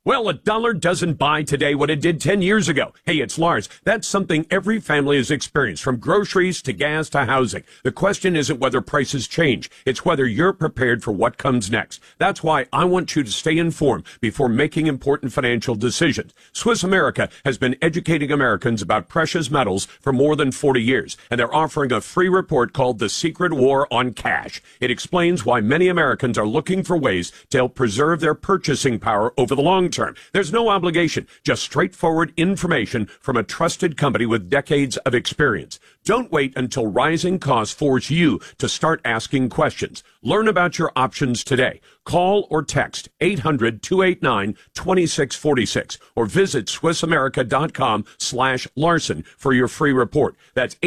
Well, a dollar doesn't buy today what it did 10 years ago. Hey, it's Lars. That's something every family has experienced, from groceries to gas to housing. The question isn't whether prices change. It's whether you're prepared for what comes next. That's why I want you to stay informed before making important financial decisions. Swiss America has been educating Americans about precious metals for more than 40 years, and they're offering a free report called The Secret War on Cash. It explains why many Americans are looking for ways to help preserve their purchasing power over the long term. There's no obligation, just straightforward information from a trusted company with decades of experience. Don't wait until rising costs force you to start asking questions. Learn about your options today. Call or text 800-289-2646 or visit SwissAmerica.com/Larson for your free report. That's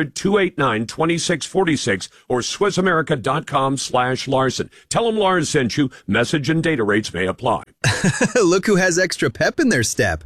800-289-2646 or SwissAmerica.com/Larson. Tell them Lars sent you. Message and data rates may apply. Look who has extra pep in their step.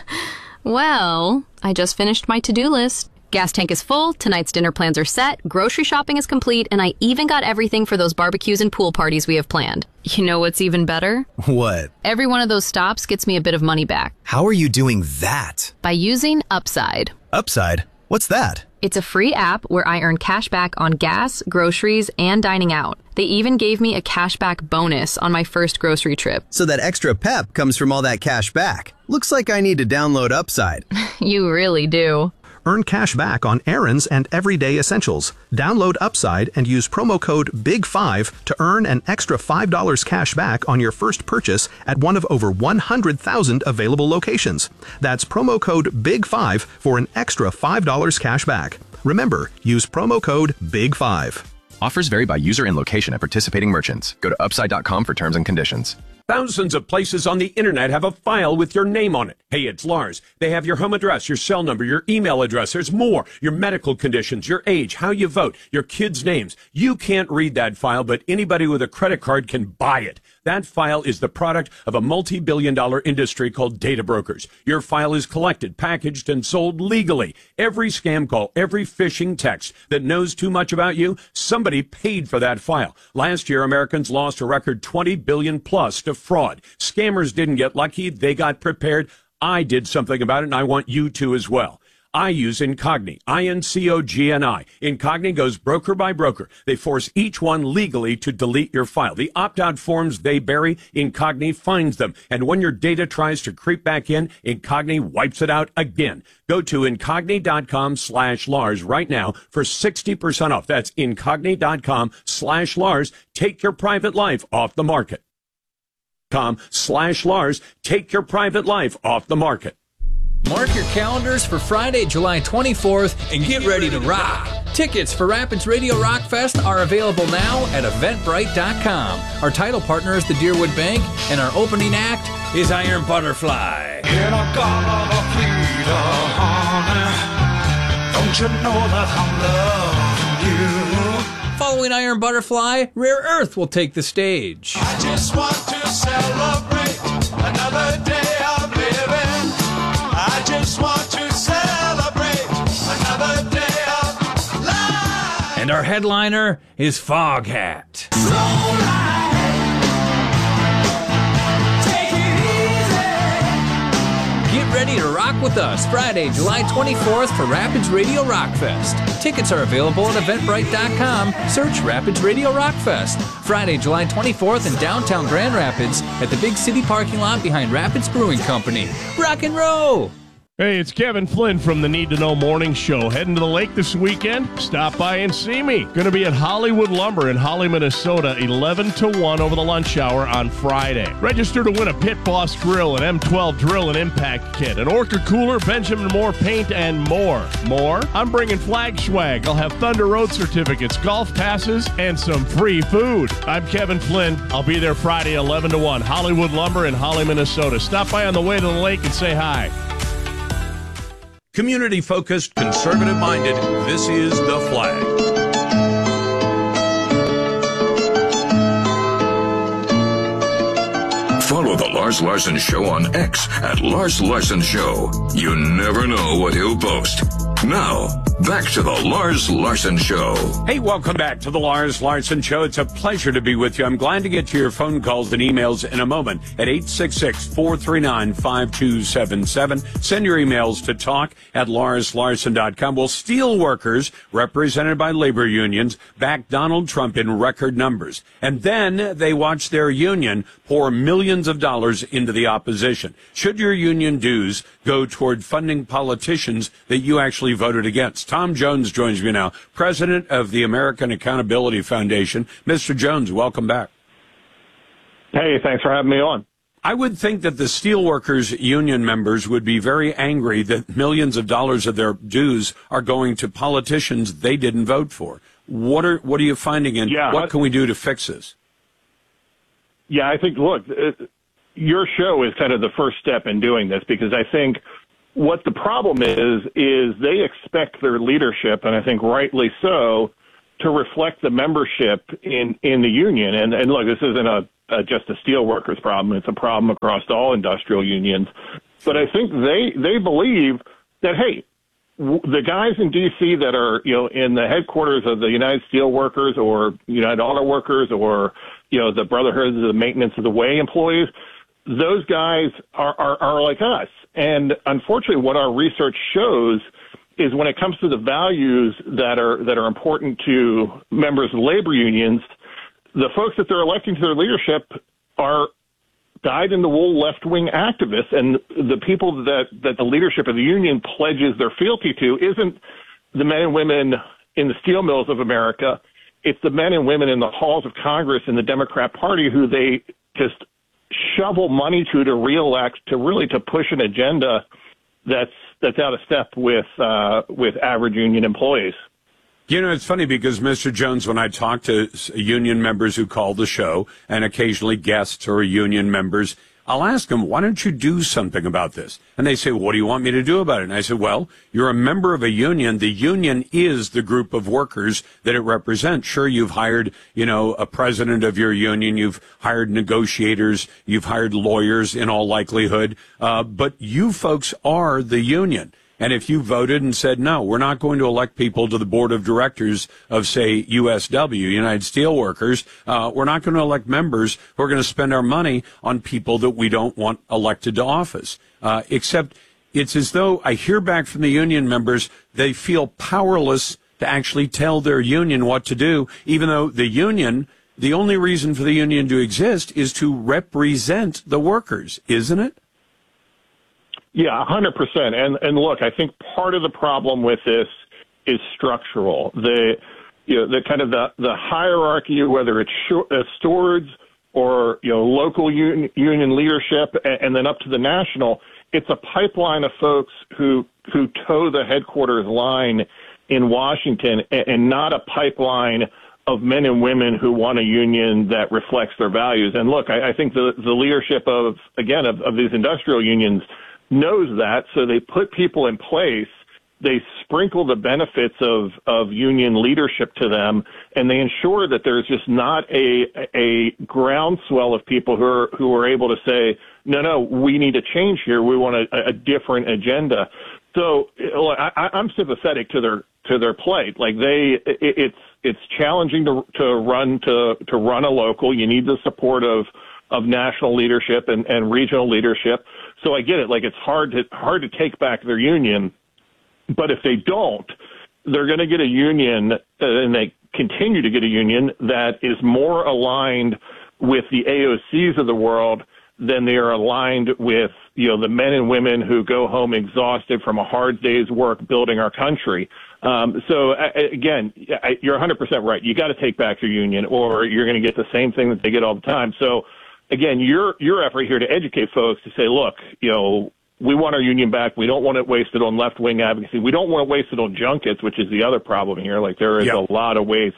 Well, I just finished my to-do list. Gas tank is full, tonight's dinner plans are set, grocery shopping is complete, and I even got everything for those barbecues and pool parties we have planned. You know what's even better? What? Every one of those stops gets me a bit of money back. How are you doing that? By using Upside. Upside? What's that? It's a free app where I earn cash back on gas, groceries, and dining out. They even gave me a cashback bonus on my first grocery trip. So that extra pep comes from all that cash back. Looks like I need to download Upside. You really do. Earn cash back on errands and everyday essentials. Download Upside and use promo code BIG5 to earn an extra $5 cash back on your first purchase at one of over 100,000 available locations. That's promo code BIG5 for an extra $5 cash back. Remember, use promo code BIG5. Offers vary by user and location at participating merchants. Go to upside.com for terms and conditions. Thousands of places on the internet have a file with your name on it. Hey, it's Lars. They have your home address, your cell number, your email address. There's more. Your medical conditions, your age, how you vote, your kids' names. You can't read that file, but anybody with a credit card can buy it. That file is the product of a multi-billion-dollar industry called data brokers. Your file is collected, packaged, and sold legally. Every scam call, every phishing text that knows too much about you, somebody paid for that file. Last year, Americans lost a record $20 billion plus to fraud. Scammers didn't get lucky. They got prepared. I did something about it, and I want you to as well. I use Incogni, I-N-C-O-G-N-I. Incogni goes broker by broker. They force each one legally to delete your file. The opt-out forms they bury, Incogni finds them. And when your data tries to creep back in, Incogni wipes it out again. Go to Incogni.com/Lars right now for 60% off. That's Incogni.com/Lars. Take your private life off the market. .com/Lars. Take your private life off the market. Mark your calendars for Friday, July 24th and get ready to rock. Tickets for Rapids Radio Rock Fest are available now at Eventbrite.com. Our title partner is the Deerwood Bank, and our opening act is Iron Butterfly. In a garden of freedom, honey, don't you know that I'm loving you? Following Iron Butterfly, Rare Earth will take the stage. I just want to celebrate another day of living. I just want to celebrate another day of life. And our headliner is Foghat. Get ready to rock with us Friday, July 24th for Rapids Radio Rock Fest. Tickets are available at Eventbrite.com. Search Rapids Radio Rock Fest. Friday, July 24th in downtown Grand Rapids at the Big City parking lot behind Rapids Brewing Company. Rock and roll! Hey, it's Kevin Flynn from the Need to Know Morning Show. Heading to the lake this weekend? Stop by and see me. Going to be at Hollywood Lumber in Holly, Minnesota, 11 to 1 over the lunch hour on Friday. Register to win a Pit Boss grill, an M12 drill and impact kit, an Orca cooler, Benjamin Moore paint, and more. I'm bringing flag swag. I'll have Thunder Road certificates, golf passes, and some free food. I'm Kevin Flynn. I'll be there Friday, 11 to 1, Hollywood Lumber in Holly, Minnesota. Stop by on the way to the lake and say hi. Community-focused, conservative-minded, this is The Flag. Follow The Lars Larson Show on X at Lars Larson Show. You never know what he'll post. Now, back to the Lars Larson Show. Hey, welcome back to the Lars Larson Show. It's a pleasure to be with you. I'm glad to get to your phone calls and emails in a moment at 866-439-5277. Send your emails to talk@larslarson.com. Well, steel workers, represented by labor unions, backed Donald Trump in record numbers. And then they watched their union pour millions of dollars into the opposition. Should your union dues go toward funding politicians that you actually voted against? Tom Jones joins me now, president of the American Accountability Foundation. Mr. Jones, welcome back. Hey, thanks for having me on. I would think that the steelworkers union members would be very angry that millions of dollars of their dues are going to politicians they didn't vote for. What are you finding, and what can we do to fix this? Yeah, I think, look, your show is kind of the first step in doing this, because I think what the problem is they expect their leadership, and I think rightly so, to reflect the membership in the union. And look, this isn't just a steelworkers problem. It's a problem across all industrial unions. But I think they believe that, hey, the guys in D.C. that are, in the headquarters of the United Steelworkers or United Auto Workers or, the Brotherhood of the Maintenance of the Way employees, those guys are like us. And unfortunately, what our research shows is when it comes to the values that are important to members of labor unions, the folks that they're electing to their leadership are dyed-in-the-wool left-wing activists, and the people that the leadership of the union pledges their fealty to isn't the men and women in the steel mills of America. It's the men and women in the halls of Congress in the Democrat Party who they just shovel money to reelect, to push an agenda that's out of step with average union employees. It's funny because, Mr. Jones, when I talk to union members who call the show, and occasionally guests or union members, I'll ask them, why don't you do something about this? And they say, well, what do you want me to do about it? And I said, well, you're a member of a union. The union is the group of workers that it represents. Sure, you've hired, a president of your union. You've hired negotiators. You've hired lawyers in all likelihood. But you folks are the union. And if you voted and said, no, we're not going to elect people to the board of directors of, say, USW, United Steelworkers, we're not going to elect members who are going to spend our money on people that we don't want elected to office. Except it's as though I hear back from the union members, they feel powerless to actually tell their union what to do, even though the only reason for the union to exist is to represent the workers, isn't it? Yeah, 100%. And look, I think part of the problem with this is structural. The kind of the hierarchy, whether it's stewards or local union leadership, and then up to the national, it's a pipeline of folks who toe the headquarters line in Washington, and not a pipeline of men and women who want a union that reflects their values. And look, I think the leadership of these industrial unions knows that, so they put people in place, they sprinkle the benefits of union leadership to them, and they ensure that there's just not a groundswell of people who are able to say, no, we need a change here, we want a different agenda. So I'm sympathetic to their plight. Like it's challenging to run a local. You need the support of national leadership and regional leadership. So I get it. Like it's hard to take back their union, but if they don't, they're going to get a union, and they continue to get a union that is more aligned with the AOCs of the world than they are aligned with the men and women who go home exhausted from a hard day's work building our country. So again, you're 100% right. You got to take back your union, or you're going to get the same thing that they get all the time. So again, your effort here to educate folks to say, look, we want our union back. We don't want it wasted on left-wing advocacy. We don't want it wasted on junkets, which is the other problem here. Like there is a lot of waste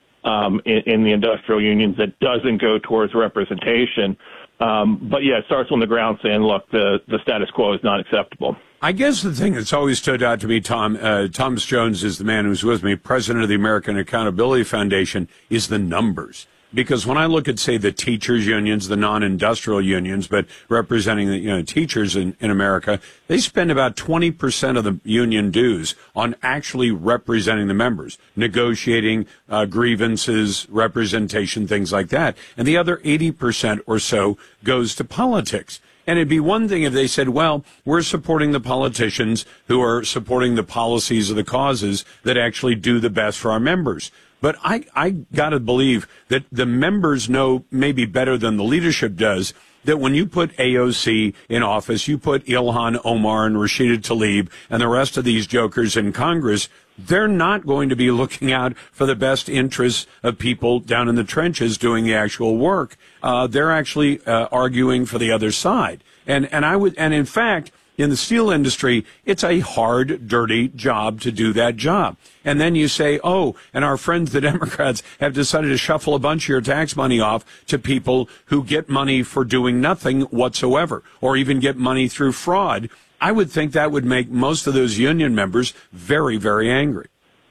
in the industrial unions that doesn't go towards representation. But yeah, it starts on the ground saying, look, the status quo is not acceptable. I guess the thing that's always stood out to me, Tom, Thomas Jones is the man who's with me, president of the American Accountability Foundation, is the numbers. because when I look at, say, the teachers' unions, the non-industrial unions, but representing the teachers in America, they spend about 20% of the union dues on actually representing the members, negotiating grievances, representation, things like that. And the other 80% or so goes to politics. And it'd be one thing if they said, well, we're supporting the politicians who are supporting the policies of the causes that actually do the best for our members. But I got to believe that the members know maybe better than the leadership does that when you put AOC in office, you put Ilhan Omar and Rashida Tlaib and the rest of these jokers in Congress, they're not going to be looking out for the best interests of people down in the trenches doing the actual work. They're actually arguing for the other side. And in fact, in the steel industry, it's a hard, dirty job to do that job. And then you say, oh, and our friends, the Democrats, have decided to shuffle a bunch of your tax money off to people who get money for doing nothing whatsoever, or even get money through fraud. I would think that would make most of those union members very, very angry.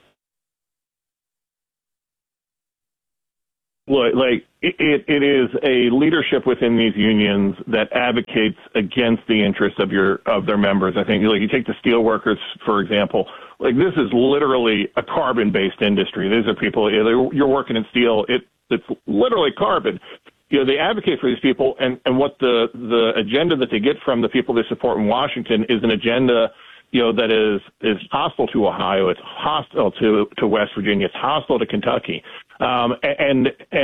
Like it is a leadership within these unions that advocates against the interests of their members. I think, like, you take the steel workers, for example. Like, this is literally a carbon-based industry. These are people, you're working in steel. It's literally carbon. They advocate for these people, and what the agenda that they get from the people they support in Washington is an agenda, that is hostile to Ohio. It's hostile to West Virginia. It's hostile to Kentucky. And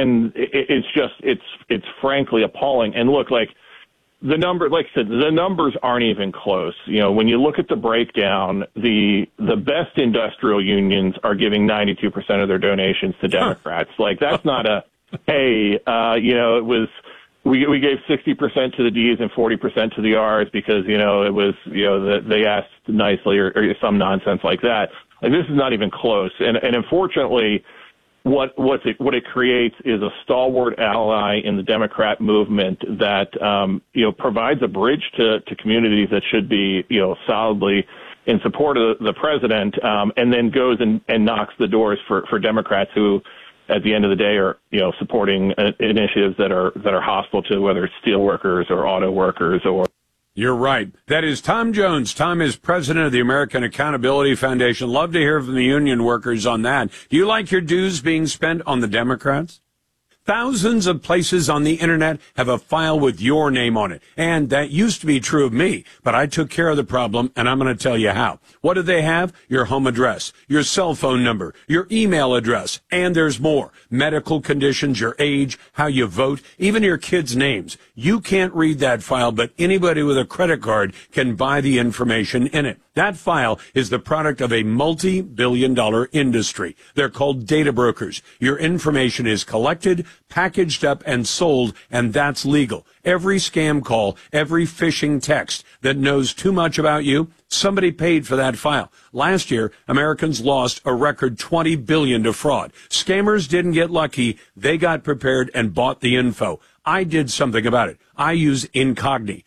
it's frankly appalling. And look, like the numbers aren't even close. When you look at the breakdown, the best industrial unions are giving 92% of their donations to Democrats. Like, that's not hey, it was, we gave 60% to the D's and 40% to the R's because, it was, they asked nicely or some nonsense like that. Like, this is not even close. And unfortunately, what it creates is a stalwart ally in the Democrat movement that, provides a bridge to communities that should be, solidly in support of the president, and then goes and knocks the doors for Democrats who, at the end of the day, are supporting initiatives that are hostile to whether it's steel workers or auto workers or. You're right. That is Tom Jones. Tom is president of the American Accountability Foundation. Love to hear from the union workers on that. Do you like your dues being spent on the Democrats? Thousands of places on the internet have a file with your name on it. And that used to be true of me, but I took care of the problem, and I'm going to tell you how. What do they have? Your home address, your cell phone number, your email address, and there's more. Medical conditions, your age, how you vote, even your kids' names. You can't read that file, but anybody with a credit card can buy the information in it. That file is the product of a multi-billion-dollar industry. They're called data brokers. Your information is collected, packaged up, and sold, and that's legal. Every scam call, every phishing text that knows too much about you, somebody paid for that file. Last year, Americans lost a record $20 billion to fraud. Scammers didn't get lucky. They got prepared and bought the info. I did something about it. I use Incogni,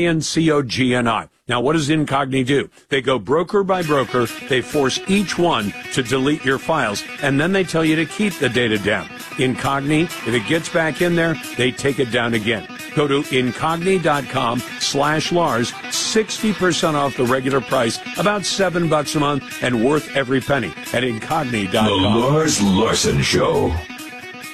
INCOGNI. Now, what does Incogni do? They go broker by broker. They force each one to delete your files, and then they tell you to keep the data down. Incogni, if it gets back in there, they take it down again. Go to Incogni.com/Lars, 60% off the regular price, about $7 a month, and worth every penny at Incogni.com. The Lars Larson Show.